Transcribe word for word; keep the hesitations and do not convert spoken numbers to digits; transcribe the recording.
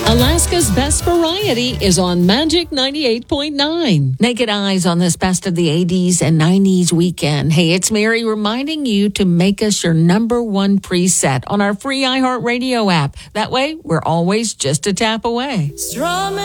Alaska's best variety is on Magic ninety-eight point nine. Naked Eyes on this best of the eighties and nineties weekend. Hey, it's Mary reminding you to make us your number one preset on our free iHeartRadio app. That way, we're always just a tap away. Strumming